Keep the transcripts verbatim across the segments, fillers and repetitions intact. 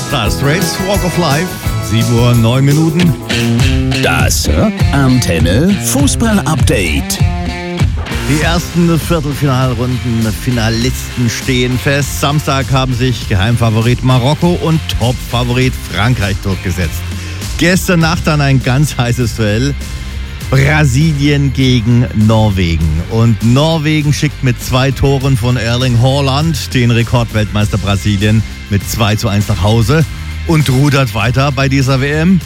Dire Straits, Walk of Life, sieben Uhr neun Minuten. Das Rockantenne Fußball-Update. Die ersten Viertelfinalrunden Finalisten stehen fest. Samstag haben sich Geheimfavorit Marokko und Topfavorit Frankreich durchgesetzt. Gestern Nacht dann ein ganz heißes Duell. Brasilien gegen Norwegen. Und Norwegen schickt mit zwei Toren von Erling Haaland den Rekordweltmeister Brasilien mit zwei zu eins nach Hause und rudert weiter bei dieser W M.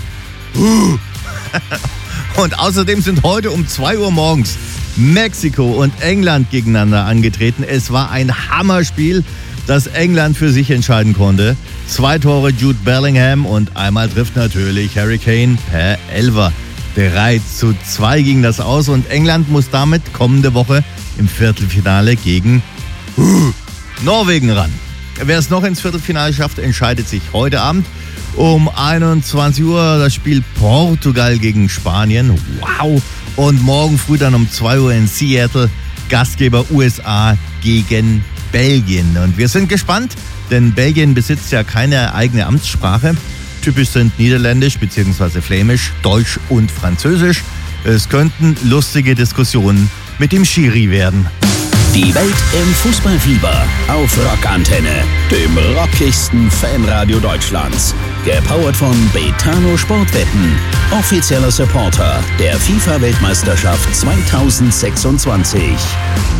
Und außerdem sind heute um zwei Uhr morgens Mexiko und England gegeneinander angetreten. Es war ein Hammerspiel, das England für sich entscheiden konnte. Zwei Tore Jude Bellingham und einmal trifft natürlich Harry Kane per Elfer. drei zu zwei ging das aus und England muss damit kommende Woche im Viertelfinale gegen uh, Norwegen ran. Wer es noch ins Viertelfinale schafft, entscheidet sich heute Abend um einundzwanzig Uhr das Spiel Portugal gegen Spanien. Wow! Und morgen früh dann um zwei Uhr in Seattle Gastgeber U S A gegen Belgien. Und wir sind gespannt, denn Belgien besitzt ja keine eigene Amtssprache. Typisch sind Niederländisch bzw. Flämisch, Deutsch und Französisch. Es könnten lustige Diskussionen mit dem Schiri werden. Die Welt im Fußballfieber auf Rockantenne, dem rockigsten Fanradio Deutschlands. Gepowert von Betano Sportwetten, offizieller Supporter der FIFA-Weltmeisterschaft zweitausendsechsundzwanzig.